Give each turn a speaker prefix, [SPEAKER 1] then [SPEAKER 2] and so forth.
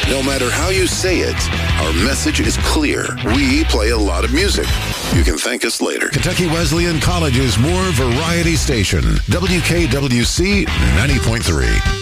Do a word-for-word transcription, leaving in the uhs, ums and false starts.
[SPEAKER 1] No matter how you say it, our message is clear. We play a lot of music. You can thank us later.
[SPEAKER 2] Kentucky Wesleyan College's More Variety Station, W K W C ninety point three.